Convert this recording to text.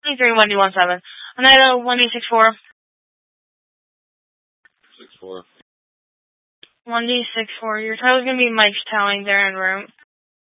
23-1D17. Oneida 1D64. 6-4. 1D64. Your title's gonna be Mike's Towing there en route.